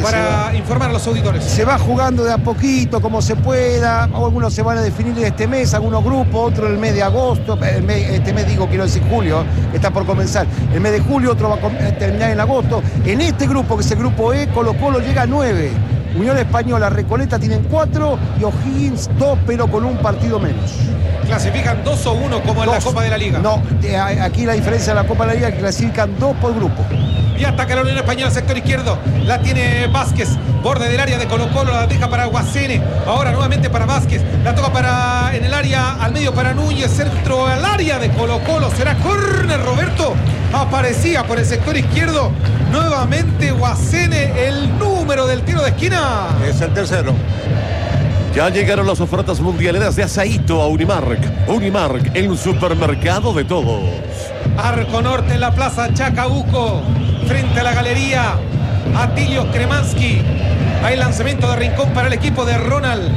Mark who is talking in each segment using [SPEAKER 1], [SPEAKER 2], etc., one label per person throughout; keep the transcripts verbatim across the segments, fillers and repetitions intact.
[SPEAKER 1] para informar a los auditores.
[SPEAKER 2] Se va jugando de a poquito, como se pueda. Algunos se van a definir este mes, algunos grupos, otros el mes de agosto. El mes, este mes digo, quiero decir julio, está por comenzar. El mes de julio, otro va a terminar en agosto. En este grupo, que es el grupo E, Colo Colo llega a nueve. Unión Española, Recoleta tienen cuatro y O'Higgins dos, pero con un partido menos.
[SPEAKER 1] ¿Clasifican dos o uno como en dos. La Copa de la Liga?
[SPEAKER 2] No, aquí la diferencia de la Copa de la Liga es que clasifican dos por grupo.
[SPEAKER 1] Y ataca la Unión Española, sector izquierdo. La tiene Vázquez, borde del área de Colo Colo, la deja para Guasene. Ahora nuevamente para Vázquez. La toca para en el área, al medio para Núñez. Centro al área de Colo Colo. Será córner, Roberto. Aparecía por el sector izquierdo. Nuevamente Guasene, el número del tiro de esquina.
[SPEAKER 3] Es el tercero.
[SPEAKER 4] Ya llegaron las ofertas mundialeras de Asaíto a Unimark. Unimark, el supermercado de todos.
[SPEAKER 1] Arco Norte en la plaza Chacabuco, frente a la galería Atilio Kremansky. Hay lanzamiento de Rincón para el equipo de Ronald.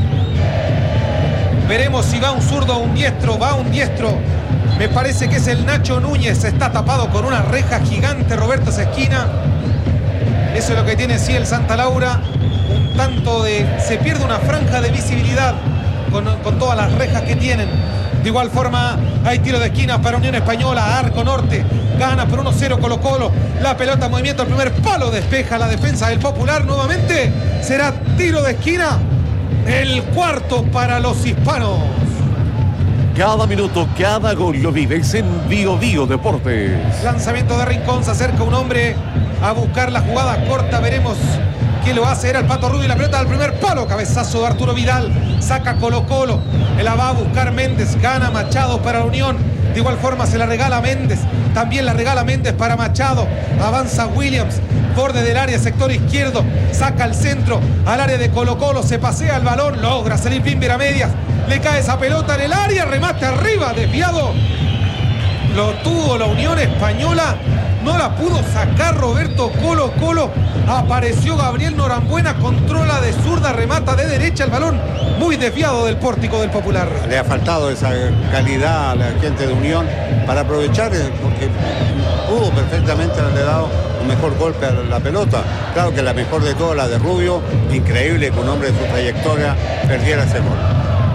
[SPEAKER 1] Veremos si va un zurdo o un diestro. Va un diestro. Me parece que es el Nacho Núñez. Está tapado con una reja gigante, Roberto, esa esquina. Eso es lo que tiene sí el Santa Laura. Un tanto de... Se pierde una franja de visibilidad con, con todas las rejas que tienen. De igual forma, hay tiro de esquina para Unión Española. Arco Norte gana por uno cero Colo Colo. La pelota en movimiento, el primer palo despeja la defensa del Popular. Nuevamente será tiro de esquina. El cuarto para los hispanos.
[SPEAKER 4] Cada minuto, cada gol lo vives en Bio Bio Deportes.
[SPEAKER 1] Lanzamiento de Rincón, se acerca un hombre a buscar la jugada corta. Veremos quién lo hace. Era el Pato Rubio y la pelota del primer palo. Cabezazo de Arturo Vidal. Saca Colo Colo. La va a buscar Méndez. Gana Machado para la Unión. De igual forma se la regala Méndez. También la regala Méndez para Machado. Avanza Williams. Borde del área, sector izquierdo. Saca al centro. Al área de Colo Colo. Se pasea el balón. Logra salir Pimber a medias. Le cae esa pelota en el área. Remate arriba. Desviado. Lo tuvo la Unión Española. No la pudo sacar Roberto. Colo Colo. Apareció Gabriel Norambuena. Controla de zurda. Remata de derecha el balón. Muy desviado del pórtico del Popular.
[SPEAKER 3] Le ha faltado esa calidad a la gente de Unión para aprovechar, porque pudo perfectamente haberle dado un mejor golpe a la pelota. Claro que la mejor de todas, la de Rubio. Increíble que un hombre de su trayectoria perdiera ese gol.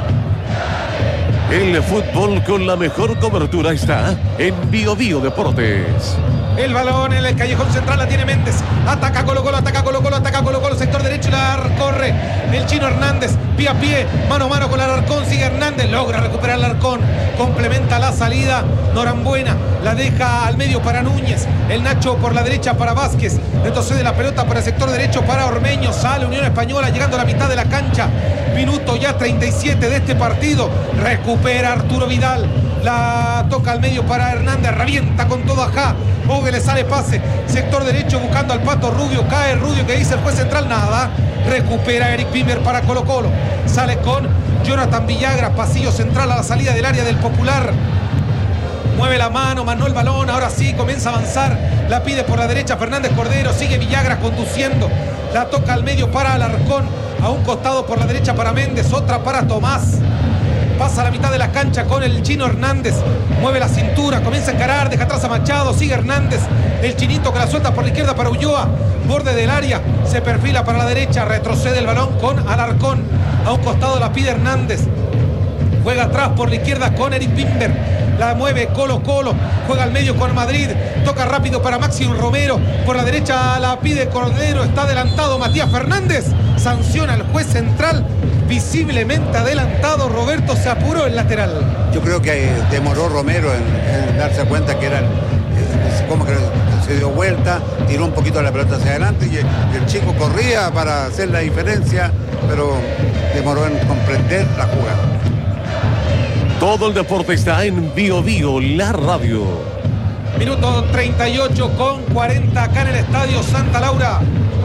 [SPEAKER 4] El fútbol con la mejor cobertura está en Bio Bio Deportes.
[SPEAKER 1] El balón en el callejón central la tiene Méndez. Ataca Colo Colo, ataca Colo Colo, ataca Colo Colo, sector derecho y la corre el Chino Hernández. Pie a pie, mano a mano con el Alarcón. Sigue Hernández, logra recuperar el Alarcón. Complementa la salida Norambuena. La deja al medio para Núñez. El Nacho por la derecha para Vázquez. Retrocede la pelota para el sector derecho para Ormeño. Sale Unión Española llegando a la mitad de la cancha. Minuto ya treinta y siete de este partido. Recupera Arturo Vidal. La toca al medio para Hernández. Revienta con todo ajá. Bogue le sale pase. Sector derecho buscando al Pato Rubio. Cae Rubio, que dice el juez central. Nada. Recupera Eric Pimber para Colo Colo. Sale con Jonathan Villagra. Pasillo central a la salida del área del Popular. Mueve la mano, manó el balón. Ahora sí comienza a avanzar. La pide por la derecha Fernández Cordero. Sigue Villagra conduciendo. La toca al medio para Alarcón. A un costado por la derecha para Méndez. Otra para Tomás. Pasa a la mitad de la cancha con el Chino Hernández. Mueve la cintura, comienza a encarar, deja atrás a Machado, sigue Hernández. El Chinito que la suelta por la izquierda para Ulloa. Borde del área, se perfila para la derecha, retrocede el balón con Alarcón. A un costado la pide Hernández. Juega atrás por la izquierda con Eric Pimber. La mueve Colo Colo. Juega al medio con Madrid. Toca rápido para Máximo Romero. Por la derecha la pide Cordero. Está adelantado Matías Fernández. Sanciona al juez central. Visiblemente adelantado. Roberto, se apuró el lateral.
[SPEAKER 3] Yo creo que demoró Romero en, en darse cuenta que era como que se dio vuelta, tiró un poquito la pelota hacia adelante y el, y el chico corría para hacer la diferencia, pero demoró en comprender la jugada.
[SPEAKER 4] Todo el deporte está en Bio Bio, la radio.
[SPEAKER 1] Minuto treinta y ocho con cuarenta acá en el estadio Santa Laura.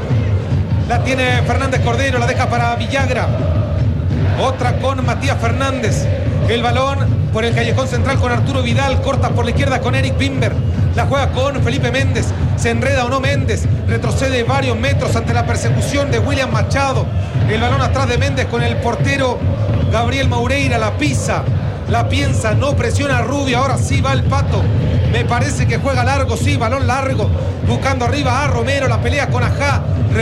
[SPEAKER 1] La tiene Fernández Cordero, la deja para Villagra. Otra con Matías Fernández. El balón por el callejón central con Arturo Vidal. Corta por la izquierda con Eric Pimber. La juega con Felipe Méndez. Se enreda o no Méndez. Retrocede varios metros ante la persecución de William Machado. El balón atrás de Méndez con el portero Gabriel Maureira. La pisa, la piensa, no presiona a Rubio. Ahora sí va el Pato. Me parece que juega largo, sí, balón largo. Buscando arriba a Romero. La pelea con Ajá.